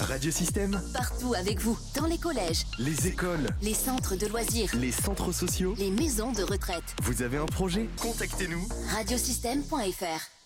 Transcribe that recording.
Radiosystème, Partout avec vous, dans les collèges, les écoles, les centres de loisirs, les centres sociaux. les maisons de retraite. Vous avez un projet ? Contactez-nous. Radiosystème.fr